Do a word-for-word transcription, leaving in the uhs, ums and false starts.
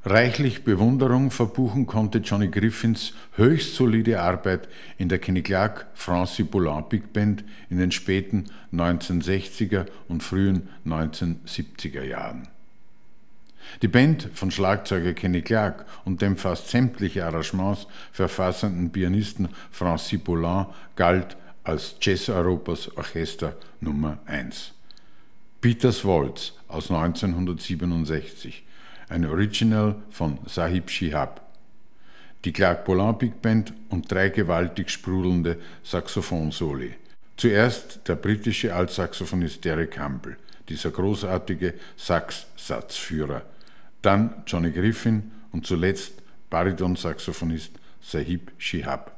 Reichlich Bewunderung verbuchen konnte Johnny Griffins höchst solide Arbeit in der Kenny Clarke Francis Poulenc Big Band in den späten neunzehnhundertsechziger und frühen neunzehnhundertsiebziger Jahren. Die Band von Schlagzeuger Kenny Clarke und dem fast sämtliche Arrangements verfassenden Pianisten Francis Poulenc galt als Jazz-Europas Orchester Nummer eins. Peters Waltz aus neunzehnhundertsiebenundsechzig, ein Original von Sahib Shihab. Die Clarke-Poulenc Big Band und drei gewaltig sprudelnde Saxophon-Soli. Zuerst der britische Altsaxophonist Derek Humble, dieser großartige Sax-Satzführer. Dann Johnny Griffin und zuletzt Bariton-Saxophonist Sahib Shihab.